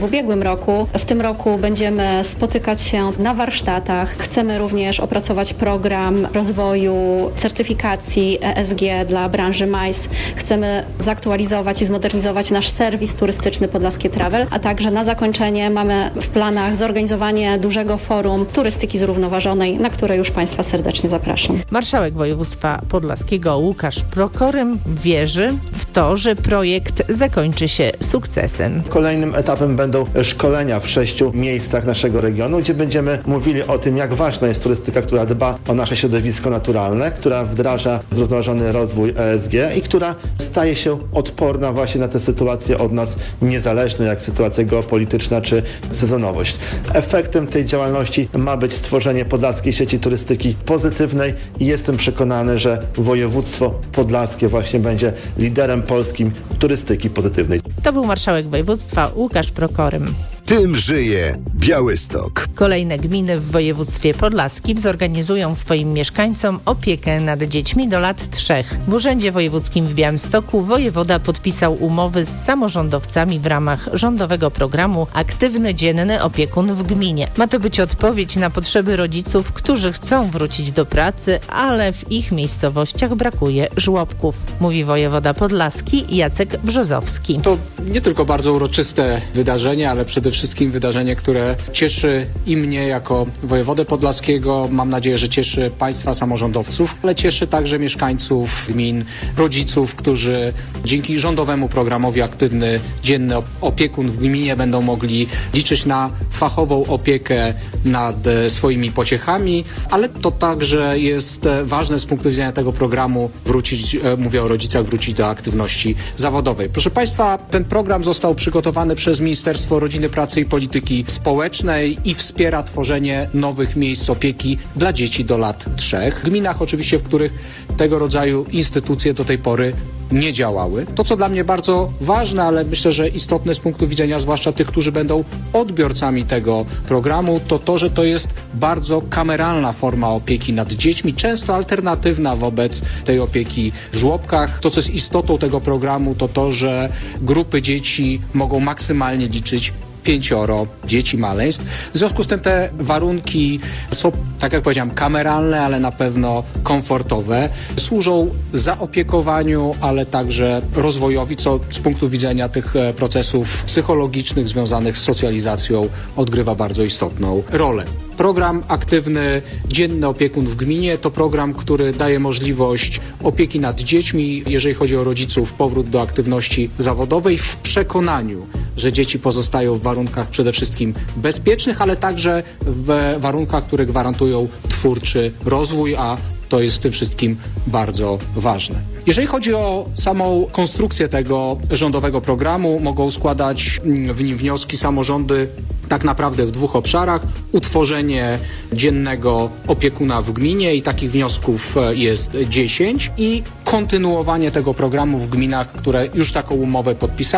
w ubiegłym roku. W tym roku będziemy spotykać się na warsztatach. Chcemy również opracować program rozwoju certyfikacji ESG dla branży MICE. Chcemy zaktualizować i zmodernizować nasz serwis turystyczny Podlaskie Travel, a także na zakończenie mamy w planach zorganizowanie dużego forum turystyki zrównoważonej, na które już Państwa serdecznie zapraszam. Marszałek województwa podlaskiego Łukasz Prokorym wierzy w to, że projekt zakończy się sukcesem. Kolejnym etapem będą szkolenia w 6 miejscach naszego regionu, gdzie będziemy mówili o tym, jak ważna jest turystyka, która dba o nasze środowisko naturalne, która wdraża zrównoważony rozwój ESG i która staje się odporna właśnie na te sytuacje od nas niezależne, jak sytuacja geopolityczna czy sezonowość. Efektem tej działalności ma być stworzenie podlaskiej sieci turystyki pozytywnej i jestem przekonany, że województwo podlaskie właśnie będzie liderem polskim turystyki pozytywnej. To był marszałek województwa Łukasz Prokorym. Tym żyje Białystok. Kolejne gminy w województwie podlaskim zorganizują swoim mieszkańcom opiekę nad dziećmi do lat 3. W Urzędzie Wojewódzkim w Białymstoku wojewoda podpisał umowy z samorządowcami w ramach rządowego programu Aktywny Dzienny Opiekun w Gminie. Ma to być odpowiedź na potrzeby rodziców, którzy chcą wrócić do pracy, ale w ich miejscowościach brakuje żłobków, mówi wojewoda podlaski Jacek Brzozowski. To nie tylko bardzo uroczyste wydarzenie, ale przede wszystkim wydarzenie, które cieszy i mnie jako wojewodę podlaskiego, mam nadzieję, że cieszy państwa samorządowców, ale cieszy także mieszkańców gmin, rodziców, którzy dzięki rządowemu programowi Aktywny Dzienny Opiekun w Gminie będą mogli liczyć na fachową opiekę nad swoimi pociechami, ale to także jest ważne z punktu widzenia tego programu wrócić, mówię o rodzicach, wrócić do aktywności zawodowej. Proszę państwa, ten program został przygotowany przez Ministerstwo Rodziny, Pracy i Polityki Społecznej i wspiera tworzenie nowych miejsc opieki dla dzieci do lat 3. W gminach oczywiście, w których tego rodzaju instytucje do tej pory nie działały. To, co dla mnie bardzo ważne, ale myślę, że istotne z punktu widzenia zwłaszcza tych, którzy będą odbiorcami tego programu, to to, że to jest bardzo kameralna forma opieki nad dziećmi, często alternatywna wobec tej opieki w żłobkach. To, co jest istotą tego programu, to to, że grupy dzieci mogą maksymalnie liczyć 5 dzieci, maleństw. W związku z tym te warunki są, tak jak powiedziałem, kameralne, ale na pewno komfortowe. Służą zaopiekowaniu, ale także rozwojowi, co z punktu widzenia tych procesów psychologicznych związanych z socjalizacją odgrywa bardzo istotną rolę. Program Aktywny Dzienny Opiekun w Gminie to program, który daje możliwość opieki nad dziećmi, jeżeli chodzi o rodziców, powrót do aktywności zawodowej w przekonaniu, że dzieci pozostają w warunkach przede wszystkim bezpiecznych, ale także w warunkach, które gwarantują twórczy rozwój, a to jest w tym wszystkim bardzo ważne. Jeżeli chodzi o samą konstrukcję tego rządowego programu, mogą składać w nim wnioski samorządy tak naprawdę w 2 obszarach. Utworzenie dziennego opiekuna w gminie i takich wniosków jest 10 i kontynuowanie tego programu w gminach, które już taką umowę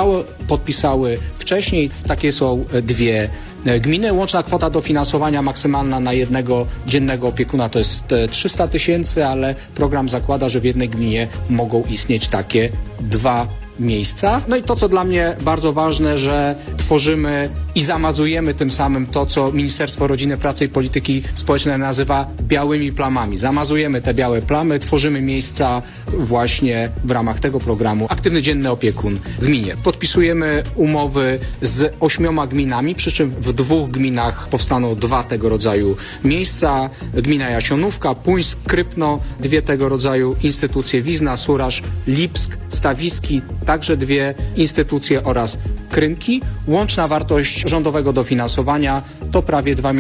podpisały wcześniej. Takie są 2 gminy. Łączna kwota dofinansowania maksymalna na jednego dziennego opiekuna to jest 300 000, ale program zakłada, że w jednej gminie mogą istnieć takie 2 miejsca. No i to, co dla mnie bardzo ważne, że tworzymy i zamazujemy tym samym to, co Ministerstwo Rodziny, Pracy i Polityki Społecznej nazywa białymi plamami. Zamazujemy te białe plamy, tworzymy miejsca właśnie w ramach tego programu Aktywny Dzienny Opiekun w Gminie. Podpisujemy umowy z 8 gminami, przy czym w 2 gminach powstaną 2 tego rodzaju miejsca. Gmina Jasionówka, Puńsk, Krypno, 2 tego rodzaju instytucje, Wizna, Suraż, Lipsk, Stawiski, także 2 instytucje oraz Krynki. Łączna wartość rządowego dofinansowania to prawie 2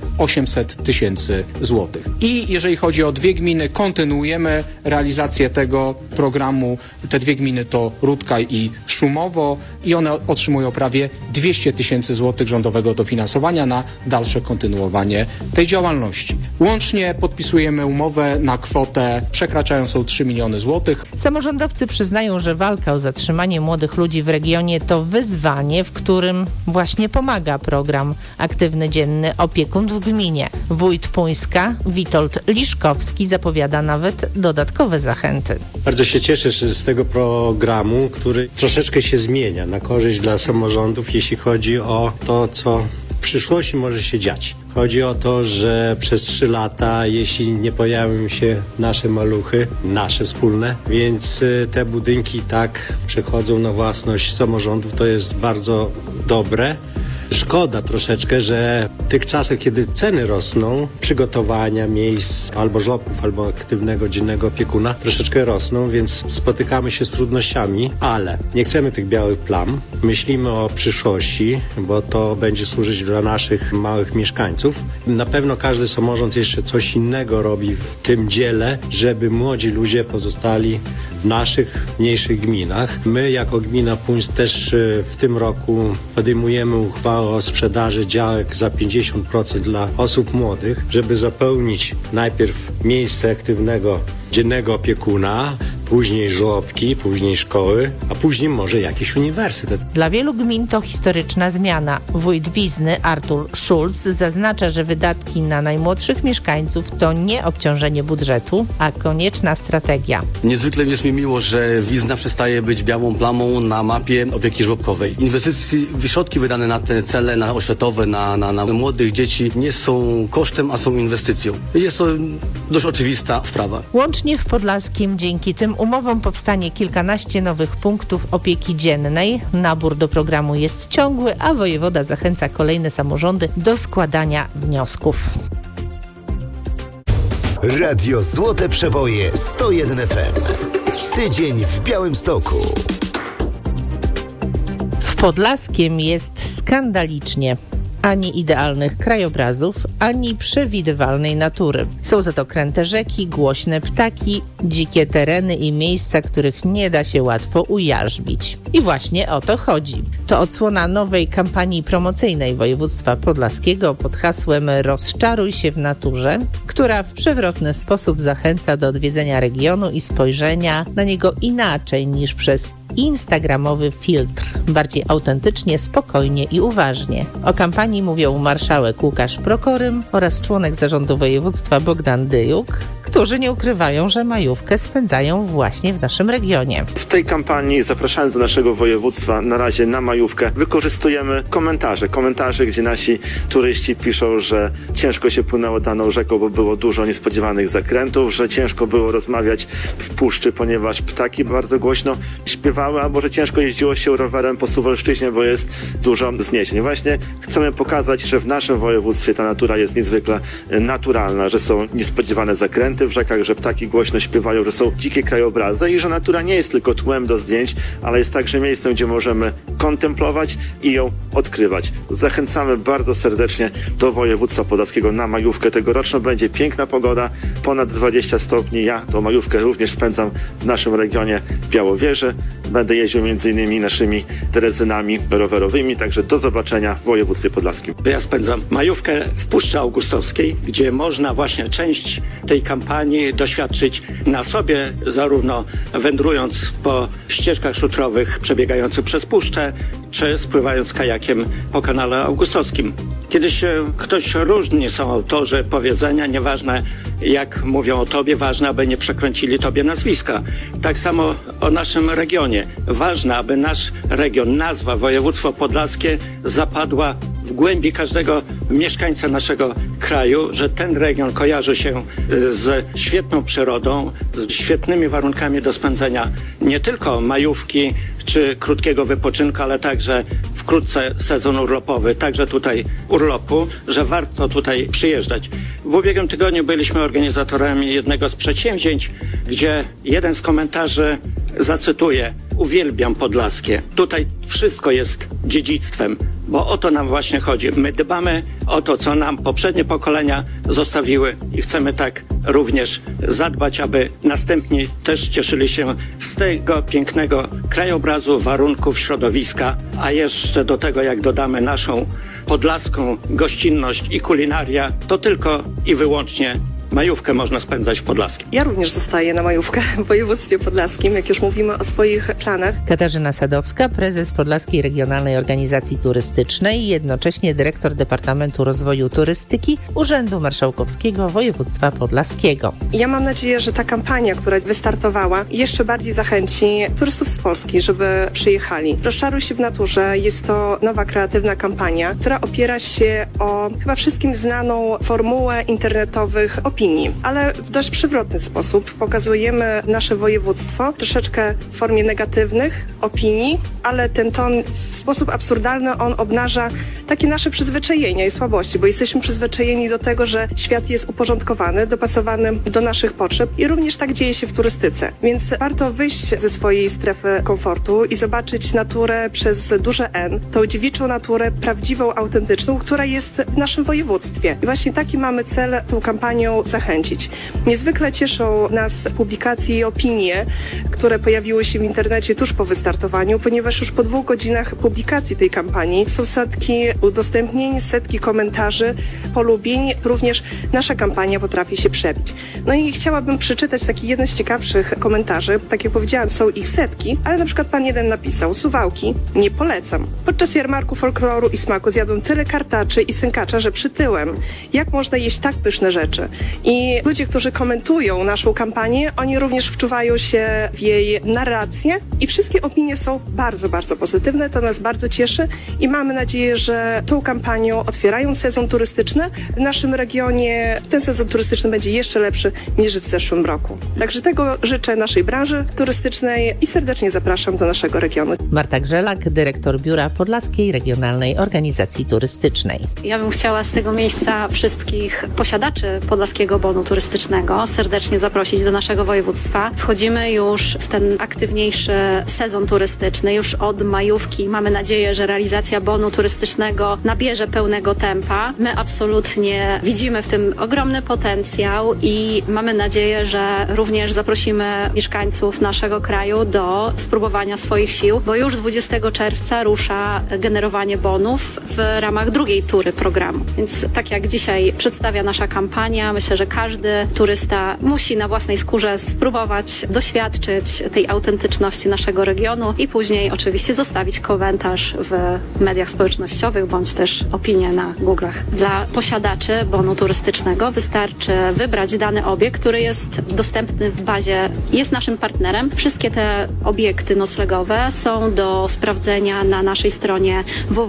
800 000 złotych. I jeżeli chodzi o 2 gminy, kontynuujemy realizację tego programu. Te 2 gminy to Rudka i Szumowo i one otrzymują prawie 200 000 złotych rządowego dofinansowania na dalsze kontynuowanie tej działalności. Łącznie podpisujemy umowę na kwotę przekraczającą 3 miliony złotych. Samorządowcy przyznają, że walka o zatrzymanie młodych ludzi w regionie to wyzwanie wyzwanie, w którym właśnie pomaga program Aktywny Dzienny Opiekun w Gminie. Wójt Puńska Witold Liszkowski zapowiada nawet dodatkowe zachęty. Bardzo się cieszę z tego programu, który troszeczkę się zmienia na korzyść dla samorządów, jeśli chodzi o to, co w przyszłości może się dziać. Chodzi o to, że przez 3 lata, jeśli nie pojawią się nasze maluchy, nasze wspólne, więc te budynki tak przechodzą na własność samorządów, to jest bardzo dobre. Szkoda troszeczkę, że w tych czasach, kiedy ceny rosną, przygotowania miejsc albo żłobków, albo aktywnego dziennego opiekuna troszeczkę rosną, więc spotykamy się z trudnościami, ale nie chcemy tych białych plam. Myślimy o przyszłości, bo to będzie służyć dla naszych małych mieszkańców. Na pewno każdy samorząd jeszcze coś innego robi w tym dziele, żeby młodzi ludzie pozostali w naszych mniejszych gminach. My jako gmina Puńsk też w tym roku podejmujemy uchwałę o sprzedaży działek za 50% dla osób młodych, żeby zapełnić najpierw miejsce aktywnego dziennego opiekuna, później żłobki, później szkoły, a później może jakiś uniwersytet. Dla wielu gmin to historyczna zmiana. Wójt Wizny Artur Schulz zaznacza, że wydatki na najmłodszych mieszkańców to nie obciążenie budżetu, a konieczna strategia. Niezwykle jest mi miło, że Wizna przestaje być białą plamą na mapie opieki żłobkowej. Środki wydane na te cele, na oświatowe, na młodych dzieci nie są kosztem, a są inwestycją. Jest to dość oczywista sprawa. Łącznie w Podlaskim dzięki tym umowom powstanie kilkanaście nowych punktów opieki dziennej. Nabór do programu jest ciągły, a wojewoda zachęca kolejne samorządy do składania wniosków. Radio Złote Przeboje 101 FM. Tydzień w Białymstoku. W Podlaskiem jest skandalicznie. Ani idealnych krajobrazów, ani przewidywalnej natury. Są za to kręte rzeki, głośne ptaki, dzikie tereny i miejsca, których nie da się łatwo ujarzmić. I właśnie o to chodzi. To odsłona nowej kampanii promocyjnej województwa podlaskiego pod hasłem Rozczaruj się w naturze, która w przewrotny sposób zachęca do odwiedzenia regionu i spojrzenia na niego inaczej niż przez instagramowy filtr. Bardziej autentycznie, spokojnie i uważnie. O kampanii mówią marszałek Łukasz Prokorym oraz członek zarządu województwa Bogdan Dyjuk, którzy nie ukrywają, że majówkę spędzają właśnie w naszym regionie. W tej kampanii, zapraszając do naszego województwa na razie na majówkę, wykorzystujemy komentarze, gdzie nasi turyści piszą, że ciężko się płynęło daną rzeką, bo było dużo niespodziewanych zakrętów, że ciężko było rozmawiać w puszczy, ponieważ ptaki bardzo głośno śpiewały, albo że ciężko jeździło się rowerem po Suwalszczyźnie, bo jest dużo zniesień. Właśnie chcemy pokazać, że w naszym województwie ta natura jest niezwykle naturalna, że są niespodziewane zakręty w rzekach, że ptaki głośno śpiewają, że są dzikie krajobrazy i że natura nie jest tylko tłem do zdjęć, ale jest także miejscem, gdzie możemy kontemplować i ją odkrywać. Zachęcamy bardzo serdecznie do województwa podlaskiego na majówkę. Tegoroczno będzie piękna pogoda, ponad 20 stopni. Ja tą majówkę również spędzam w naszym regionie Białowieży. Będę jeździł m.in. naszymi drezynami rowerowymi, także do zobaczenia w województwie podlaskim. Ja spędzam majówkę w Puszczy Augustowskiej, gdzie można właśnie część tej kampanii doświadczyć na sobie, zarówno wędrując po ścieżkach szutrowych przebiegających przez puszczę, czy spływając kajakiem po kanale augustowskim. Kiedyś ktoś różni są autorzy powiedzenia, nieważne jak mówią o tobie, ważne, aby nie przekręcili tobie nazwiska. Tak samo o naszym regionie. Ważne, aby nasz region, nazwa województwo podlaskie zapadła w głębi każdego mieszkańca naszego kraju, że ten region kojarzy się z świetną przyrodą, z świetnymi warunkami do spędzenia nie tylko majówki czy krótkiego wypoczynku, ale także wkrótce sezon urlopowy, także tutaj urlopu, że warto tutaj przyjeżdżać. W ubiegłym tygodniu byliśmy organizatorami jednego z przedsięwzięć, gdzie jeden z komentarzy zacytuję: uwielbiam Podlaskie. Tutaj wszystko jest dziedzictwem, bo o to nam właśnie chodzi. My dbamy o to, co nam poprzednie pokolenia zostawiły i chcemy tak również zadbać, aby następni też cieszyli się z tego pięknego krajobrazu, warunków, środowiska, a jeszcze do tego, jak dodamy naszą podlaską gościnność i kulinaria, to tylko i wyłącznie majówkę można spędzać w Podlaskiem. Ja również zostaję na majówkę w województwie podlaskim, jak już mówimy o swoich planach. Katarzyna Sadowska, prezes Podlaskiej Regionalnej Organizacji Turystycznej i jednocześnie dyrektor Departamentu Rozwoju Turystyki Urzędu Marszałkowskiego Województwa Podlaskiego. Ja mam nadzieję, że ta kampania, która wystartowała, jeszcze bardziej zachęci turystów z Polski, żeby przyjechali. Rozczaruj się w naturze. Jest to nowa, kreatywna kampania, która opiera się o chyba wszystkim znaną formułę internetowych opinii, ale w dość przewrotny sposób pokazujemy nasze województwo troszeczkę w formie negatywnych opinii, ale ten ton w sposób absurdalny on obnaża takie nasze przyzwyczajenia i słabości, bo jesteśmy przyzwyczajeni do tego, że świat jest uporządkowany, dopasowany do naszych potrzeb i również tak dzieje się w turystyce. Więc warto wyjść ze swojej strefy komfortu i zobaczyć naturę przez duże N, tą dziewiczą naturę, prawdziwą, autentyczną, która jest w naszym województwie. I właśnie taki mamy cel tą kampanią zachęcić. Niezwykle cieszą nas publikacje i opinie, które pojawiły się w internecie tuż po wystartowaniu, ponieważ już po 2 godzinach publikacji tej kampanii są setki udostępnień, setki komentarzy, polubień. Również nasza kampania potrafi się przebić. No i chciałabym przeczytać taki jeden z ciekawszych komentarzy. Tak jak powiedziałam, są ich setki, ale na przykład pan jeden napisał: Suwałki nie polecam. Podczas jarmarku folkloru i smaku zjadłem tyle kartaczy i sękacza, że przytyłem. Jak można jeść tak pyszne rzeczy? I ludzie, którzy komentują naszą kampanię, oni również wczuwają się w jej narrację i wszystkie opinie są bardzo, bardzo pozytywne. To nas bardzo cieszy i mamy nadzieję, że tą kampanią, otwierając sezon turystyczny w naszym regionie, ten sezon turystyczny będzie jeszcze lepszy niż w zeszłym roku. Także tego życzę naszej branży turystycznej i serdecznie zapraszam do naszego regionu. Marta Grzelak, dyrektor Biura Podlaskiej Regionalnej Organizacji Turystycznej. Ja bym chciała z tego miejsca wszystkich posiadaczy Podlaskiego Bonu Turystycznego serdecznie zaprosić do naszego województwa. Wchodzimy już w ten aktywniejszy sezon turystyczny. Już od majówki mamy nadzieję, że realizacja bonu turystycznego nabierze pełnego tempa. My absolutnie widzimy w tym ogromny potencjał i mamy nadzieję, że również zaprosimy mieszkańców naszego kraju do spróbowania swoich sił, bo już 20 czerwca rusza generowanie bonów w ramach drugiej tury programu. Więc tak jak dzisiaj przedstawia nasza kampania, myślę, że każdy turysta musi na własnej skórze spróbować doświadczyć tej autentyczności naszego regionu i później oczywiście zostawić komentarz w mediach społecznościowych bądź też opinię na Google'ach. Dla posiadaczy bonu turystycznego wystarczy wybrać dany obiekt, który jest dostępny w bazie, jest naszym partnerem. Wszystkie te obiekty noclegowe są do sprawdzenia na naszej stronie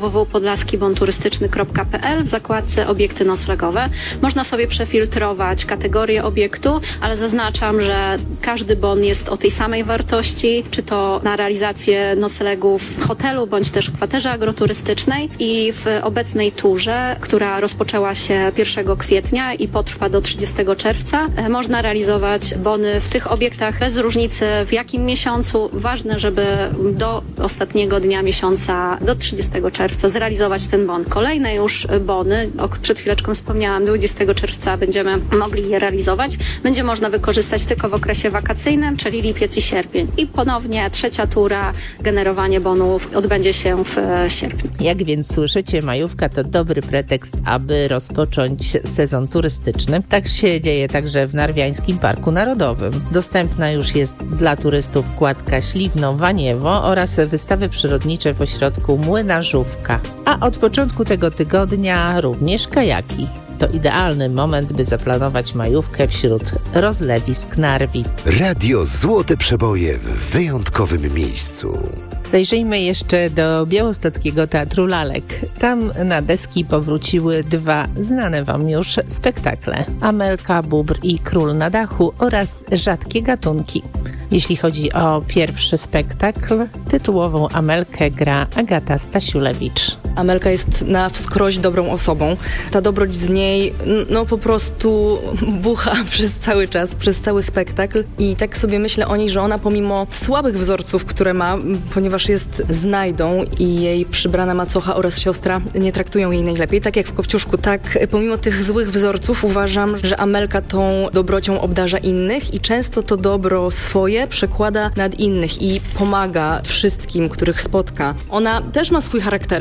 www.podlaskibonturystyczny.pl w zakładce obiekty noclegowe. Można sobie przefiltrować kategorię obiektu, ale zaznaczam, że każdy bon jest o tej samej wartości, czy to na realizację noclegów w hotelu, bądź też w kwaterze agroturystycznej i w obecnej turze, która rozpoczęła się 1 kwietnia i potrwa do 30 czerwca, można realizować bony w tych obiektach bez różnicy w jakim miesiącu. Ważne, żeby do ostatniego dnia miesiąca, do 30 czerwca zrealizować ten bon. Kolejne już bony, przed chwileczką wspomniałam, 20 czerwca będziemy mogli je realizować. Będzie można wykorzystać tylko w okresie wakacyjnym, czyli lipiec i sierpień. I ponownie 3. tura, generowanie bonów odbędzie się w sierpniu. Jak więc słyszycie, majówka to dobry pretekst, aby rozpocząć sezon turystyczny. Tak się dzieje także w Narwiańskim Parku Narodowym. Dostępna już jest dla turystów kładka Śliwno-Waniewo oraz wystawy przyrodnicze w ośrodku Młynarzówka. A od początku tego tygodnia również kajaki. To idealny moment, by zaplanować majówkę wśród rozlewisk Narwi. Radio Złote Przeboje w wyjątkowym miejscu. Zajrzyjmy jeszcze do Białostockiego Teatru Lalek. Tam na deski powróciły 2 znane wam już spektakle: Amelka, Bóbr i Król na dachu oraz Rzadkie gatunki. Jeśli chodzi o pierwszy spektakl, tytułową Amelkę gra Agata Stasiulewicz. Amelka jest na wskroś dobrą osobą. Ta dobroć z niej po prostu bucha przez cały czas, przez cały spektakl i tak sobie myślę o niej, że ona pomimo słabych wzorców, które ma, ponieważ jest znajdą i jej przybrana macocha oraz siostra nie traktują jej najlepiej, tak jak w Kopciuszku, tak pomimo tych złych wzorców uważam, że Amelka tą dobrocią obdarza innych i często to dobro swoje przekłada nad innych i pomaga wszystkim, których spotka. Ona też ma swój charakterek i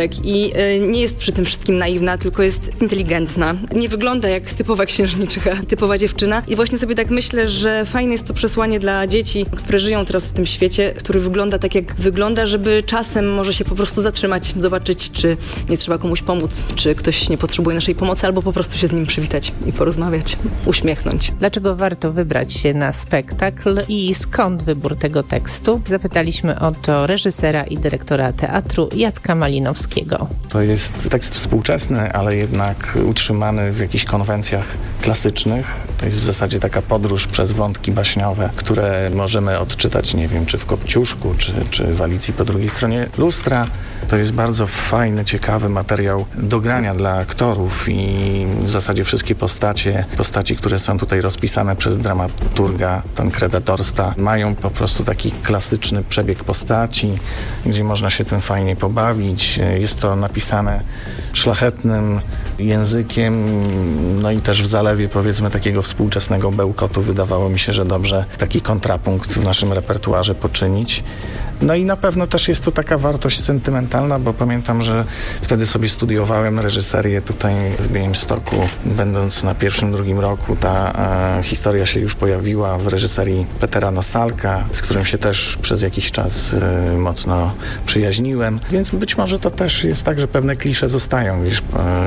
i nie jest przy tym wszystkim naiwna, tylko jest inteligentna. Nie wygląda jak typowa księżniczka, typowa dziewczyna. I właśnie sobie tak myślę, że fajne jest to przesłanie dla dzieci, które żyją teraz w tym świecie, który wygląda tak, jak wygląda, żeby czasem może się po prostu zatrzymać, zobaczyć, czy nie trzeba komuś pomóc, czy ktoś nie potrzebuje naszej pomocy, albo po prostu się z nim przywitać i porozmawiać, uśmiechnąć. Dlaczego warto wybrać się na spektakl i skąd wybór tego tekstu? Zapytaliśmy o to reżysera i dyrektora teatru Jacka Malinowskiego. To jest tekst współczesny, ale jednak utrzymany w jakichś konwencjach klasycznych. To jest w zasadzie taka podróż przez wątki baśniowe, które możemy odczytać, nie wiem, czy w Kopciuszku, czy w Alicji po drugiej stronie lustra. To jest bardzo fajny, ciekawy materiał do grania dla aktorów i w zasadzie wszystkie postaci, które są tutaj rozpisane przez dramaturga Tancreda Dorsta, mają po prostu taki klasyczny przebieg postaci, gdzie można się tym fajnie pobawić. Jest to napisane szlachetnym językiem, no i też w zalewie, powiedzmy, takiego współczesnego bełkotu wydawało mi się, że dobrze taki kontrapunkt w naszym repertuarze poczynić. No i na pewno też jest tu taka wartość sentymentalna, bo pamiętam, że wtedy sobie studiowałem reżyserię tutaj w Białymstoku. Będąc na pierwszym, drugim roku, ta historia się już pojawiła w reżyserii Petera Nosalka, z którym się też przez jakiś czas mocno przyjaźniłem. Więc być może to też jest tak, że pewne klisze zostają. Wiesz,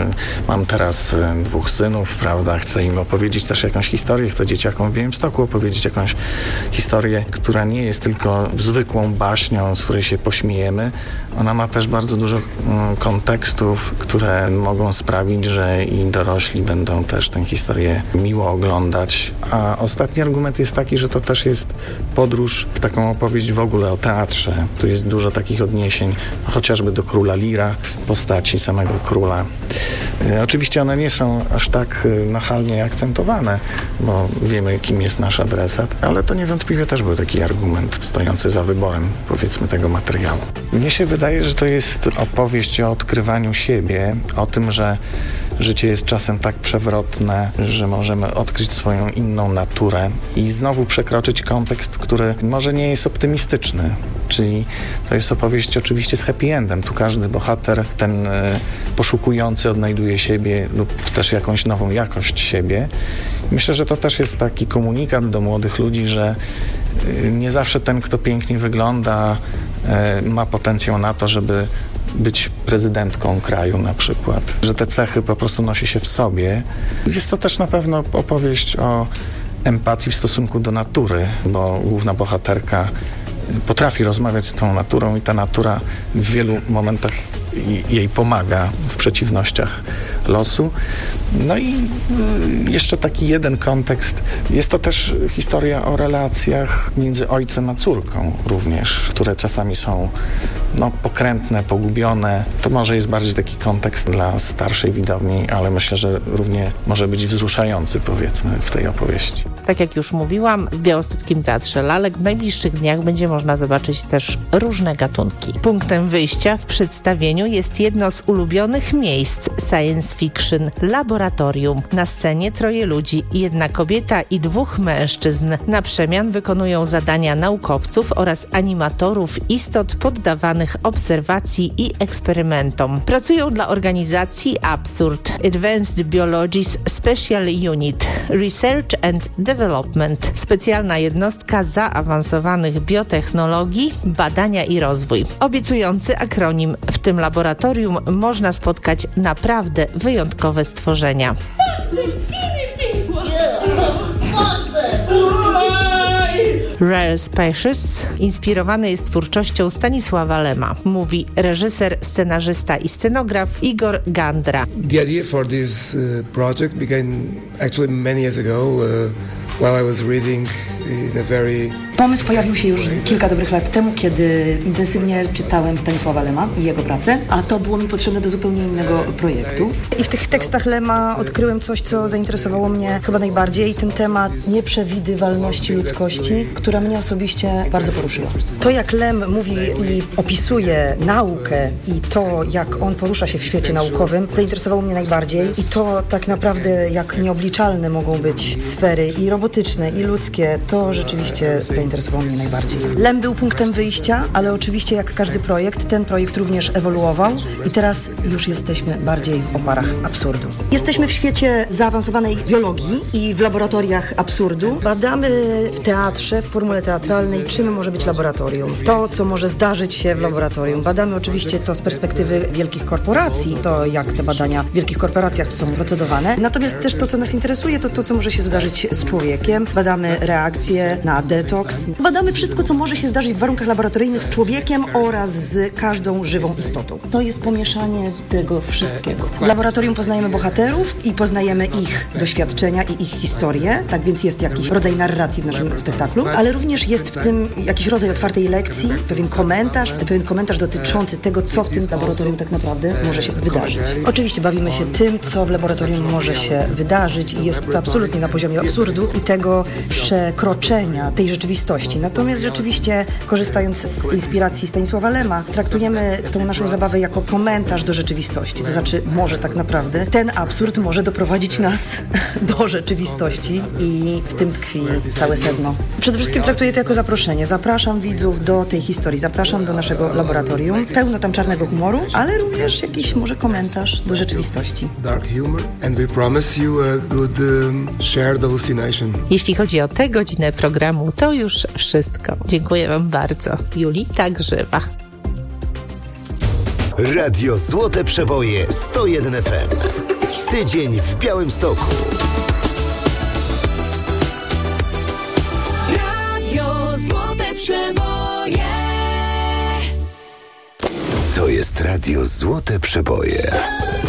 mam teraz 2 synów, prawda? Chcę im opowiedzieć też jakąś historię, chcę dzieciakom w Białymstoku opowiedzieć jakąś historię, która nie jest tylko zwykłą baśnią, z której się pośmiejemy. Ona ma też bardzo dużo kontekstów, które mogą sprawić, że i dorośli będą też tę historię miło oglądać. A ostatni argument jest taki, że to też jest podróż w taką opowieść w ogóle o teatrze. Tu jest dużo takich odniesień, chociażby do Króla Lira, postaci samego króla. Oczywiście one nie są aż tak nachalnie akcentowane, bo wiemy, kim jest nasz adresat, ale to niewątpliwie też był taki argument stojący za wyborem, powiedzmy, tego materiału. Mnie się wydaje, że to jest opowieść o odkrywaniu siebie, o tym, że życie jest czasem tak przewrotne, że możemy odkryć swoją inną naturę i znowu przekroczyć kontekst, który może nie jest optymistyczny. Czyli to jest opowieść oczywiście z happy endem. Tu każdy bohater, ten poszukujący, odnajduje siebie lub też jakąś nową jakość siebie. Myślę, że to też jest taki komunikat do młodych ludzi, że nie zawsze ten, kto pięknie wygląda, ma potencjał na to, żeby być prezydentką kraju na przykład. Że te cechy po prostu nosi się w sobie. Jest to też na pewno opowieść o empatii w stosunku do natury, bo główna bohaterka potrafi rozmawiać z tą naturą i ta natura w wielu momentach jej pomaga w przeciwnościach losu. No i jeszcze taki jeden kontekst. Jest to też historia o relacjach między ojcem a córką również, które czasami są pokrętne, pogubione. To może jest bardziej taki kontekst dla starszej widowni, ale myślę, że równie może być wzruszający, powiedzmy, w tej opowieści. Tak jak już mówiłam, w Białostockim Teatrze Lalek w najbliższych dniach będzie można zobaczyć też różne gatunki. Punktem wyjścia w przedstawieniu jest jedno z ulubionych miejsc science fiction – laboratorium. Na scenie 3 ludzi, 1 kobieta i 2 mężczyzn. Na przemian wykonują zadania naukowców oraz animatorów istot poddawanych obserwacji i eksperymentom. Pracują dla organizacji Absurd Advanced Biology's Special Unit Research and Development. Specjalna jednostka zaawansowanych biotechnologii, badania i rozwój. Obiecujący akronim. W tym laboratorium można spotkać naprawdę wyjątkowe stworzenia. Rare Species inspirowany jest twórczością Stanisława Lema, mówi reżyser, scenarzysta i scenograf Igor Gandra. The idea for this project began actually many years ago while I was reading in a very... Pomysł pojawił się już kilka dobrych lat temu, kiedy intensywnie czytałem Stanisława Lema i jego pracę, a to było mi potrzebne do zupełnie innego projektu. I w tych tekstach Lema odkryłem coś, co zainteresowało mnie chyba najbardziej, ten temat nieprzewidywalności ludzkości, która mnie osobiście bardzo poruszyła. To, jak Lem mówi i opisuje naukę i to, jak on porusza się w świecie naukowym, zainteresowało mnie najbardziej i to tak naprawdę, jak nieobliczalne mogą być sfery i robotyczne, i ludzkie, to rzeczywiście zainteresowało. zainteresował mnie najbardziej. Lem był punktem wyjścia, ale oczywiście jak każdy projekt, ten projekt również ewoluował i teraz już jesteśmy bardziej w oparach absurdu. Jesteśmy w świecie zaawansowanej biologii i w laboratoriach absurdu. Badamy w teatrze, w formule teatralnej, czym może być laboratorium. To, co może zdarzyć się w laboratorium. Badamy oczywiście to z perspektywy wielkich korporacji, to jak te badania w wielkich korporacjach są procedowane. Natomiast też to, co nas interesuje, to to, co może się zdarzyć z człowiekiem. Badamy reakcje na detoks. Badamy wszystko, co może się zdarzyć w warunkach laboratoryjnych z człowiekiem oraz z każdą żywą istotą. To jest pomieszanie tego wszystkiego. W laboratorium poznajemy bohaterów i poznajemy ich doświadczenia i ich historię. Tak więc jest jakiś rodzaj narracji w naszym spektaklu, ale również jest w tym jakiś rodzaj otwartej lekcji, pewien komentarz dotyczący tego, co w tym laboratorium tak naprawdę może się wydarzyć. Oczywiście bawimy się tym, co w laboratorium może się wydarzyć i jest to absolutnie na poziomie absurdu i tego przekroczenia tej rzeczywistości. Natomiast rzeczywiście, korzystając z inspiracji Stanisława Lema, traktujemy tą naszą zabawę jako komentarz do rzeczywistości. To znaczy, może tak naprawdę ten absurd może doprowadzić nas do rzeczywistości i w tym tkwi całe sedno. Przede wszystkim traktuję to jako zaproszenie. Zapraszam widzów do tej historii, zapraszam do naszego laboratorium. Pełno tam czarnego humoru, ale również jakiś może komentarz do rzeczywistości. Dark humor and we promise you a good shared hallucination. Jeśli chodzi o tę godzinę programu, to już wszystko. Dziękuję Wam bardzo. Julita Grzywa. Radio Złote Przeboje 101 FM. Tydzień w Białymstoku. Radio Złote Przeboje. To jest Radio Złote Przeboje.